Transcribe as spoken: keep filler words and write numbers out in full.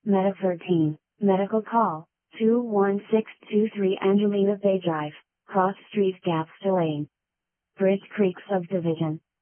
Meta thirteen, medical call, two one six two three Angelina Bay Drive, Cross Street Gapster Lane. Bridge Creek Subdivision.